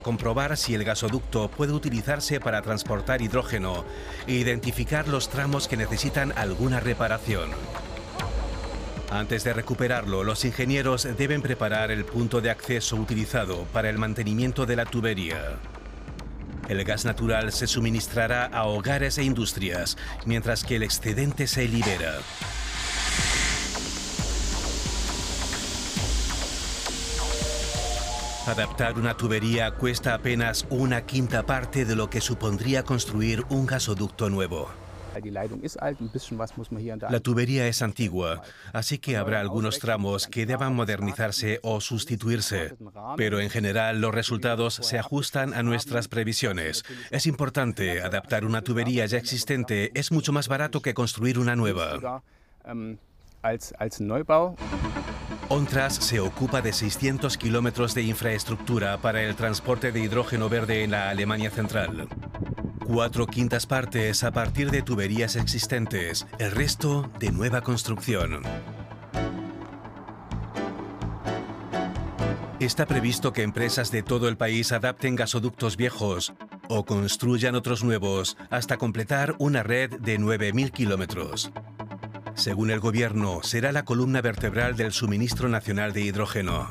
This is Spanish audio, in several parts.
Comprobar si el gasoducto puede utilizarse para transportar hidrógeno e identificar los tramos que necesitan alguna reparación. Antes de recuperarlo, los ingenieros deben preparar el punto de acceso utilizado para el mantenimiento de la tubería. El gas natural se suministrará a hogares e industrias, mientras que el excedente se libera. Adaptar una tubería cuesta apenas una quinta parte de lo que supondría construir un gasoducto nuevo. La tubería es antigua, así que habrá algunos tramos que deban modernizarse o sustituirse. Pero en general los resultados se ajustan a nuestras previsiones. Es importante, adaptar una tubería ya existente es mucho más barato que construir una nueva. ONTRAS se ocupa de 600 kilómetros de infraestructura para el transporte de hidrógeno verde en la Alemania central. 4/5 partes a partir de tuberías existentes, el resto de nueva construcción. Está previsto que empresas de todo el país adapten gasoductos viejos o construyan otros nuevos hasta completar una red de 9.000 kilómetros. Según el gobierno, será la columna vertebral del suministro nacional de hidrógeno.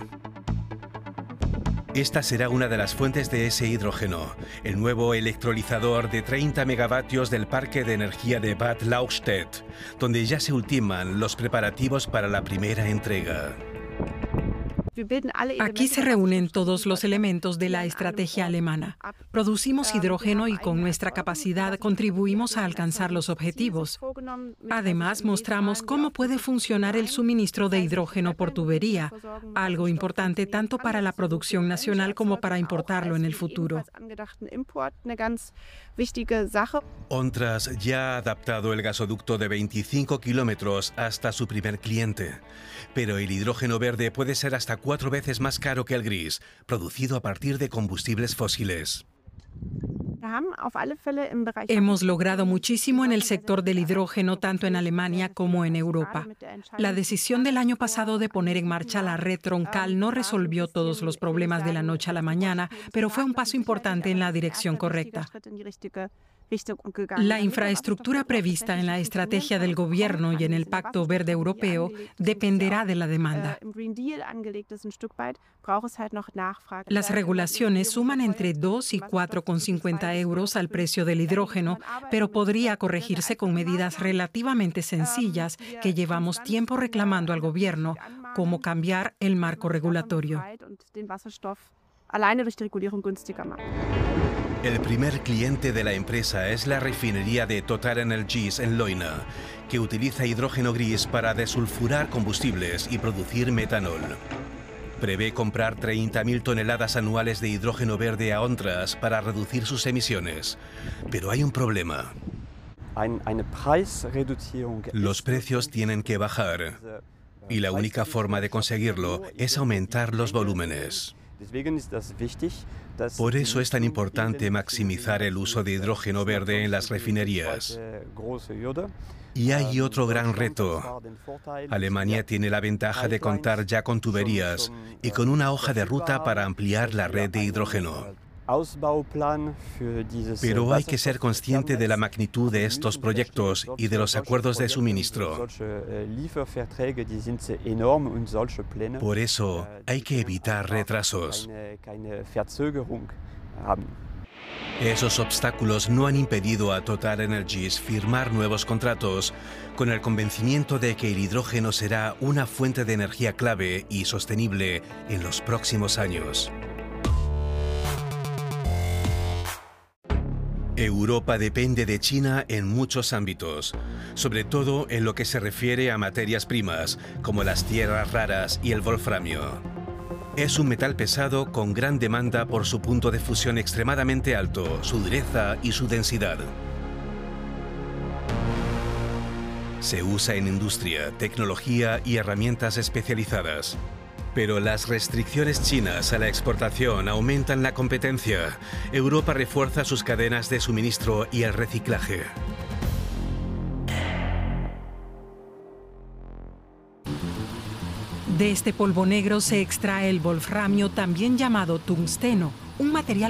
Esta será una de las fuentes de ese hidrógeno, el nuevo electrolizador de 30 megavatios del Parque de Energía de Bad Lauchstädt, donde ya se ultiman los preparativos para la primera entrega. Aquí se reúnen todos los elementos de la estrategia alemana. Producimos hidrógeno y con nuestra capacidad contribuimos a alcanzar los objetivos. Además, mostramos cómo puede funcionar el suministro de hidrógeno por tubería, algo importante tanto para la producción nacional como para importarlo en el futuro. ONTRAS ya ha adaptado el gasoducto de 25 kilómetros hasta su primer cliente. Pero el hidrógeno verde puede ser hasta 4 veces más caro que el gris, producido a partir de combustibles fósiles. Hemos logrado muchísimo en el sector del hidrógeno, tanto en Alemania como en Europa. La decisión del año pasado de poner en marcha la red troncal no resolvió todos los problemas de la noche a la mañana, pero fue un paso importante en la dirección correcta. La infraestructura prevista en la estrategia del gobierno y en el Pacto Verde Europeo dependerá de la demanda. Las regulaciones suman entre 2 y 4,50 euros al precio del hidrógeno, pero podría corregirse con medidas relativamente sencillas que llevamos tiempo reclamando al gobierno, como cambiar el marco regulatorio. El primer cliente de la empresa es la refinería de TotalEnergies en Leuna, que utiliza hidrógeno gris para desulfurar combustibles y producir metanol. Prevé comprar 30.000 toneladas anuales de hidrógeno verde a ONTRAS para reducir sus emisiones. Pero hay un problema. Los precios tienen que bajar, y la única forma de conseguirlo es aumentar los volúmenes. Por eso es tan importante maximizar el uso de hidrógeno verde en las refinerías. Y hay otro gran reto. Alemania tiene la ventaja de contar ya con tuberías y con una hoja de ruta para ampliar la red de hidrógeno. Pero hay que ser consciente de la magnitud de estos proyectos y de los acuerdos de suministro. Por eso hay que evitar retrasos. Esos obstáculos no han impedido a TotalEnergies firmar nuevos contratos con el convencimiento de que el hidrógeno será una fuente de energía clave y sostenible en los próximos años. Europa depende de China en muchos ámbitos, sobre todo en lo que se refiere a materias primas, como las tierras raras y el wolframio. Es un metal pesado con gran demanda por su punto de fusión extremadamente alto, su dureza y su densidad. Se usa en industria, tecnología y herramientas especializadas. Pero las restricciones chinas a la exportación aumentan la competencia. Europa refuerza sus cadenas de suministro y el reciclaje. De este polvo negro se extrae el wolframio, también llamado tungsteno, un material